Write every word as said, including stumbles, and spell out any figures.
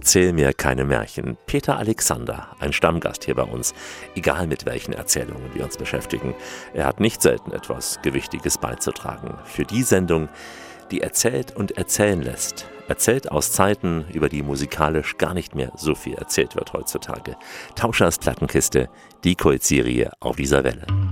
Erzähl mir keine Märchen. Peter Alexander, ein Stammgast hier bei uns. Egal mit welchen Erzählungen wir uns beschäftigen, er hat nicht selten etwas Gewichtiges beizutragen. Für die Sendung, die erzählt und erzählen lässt. Erzählt aus Zeiten, über die musikalisch gar nicht mehr so viel erzählt wird heutzutage. Tauschers Plattenkiste, die Kult-Serie auf dieser Welle.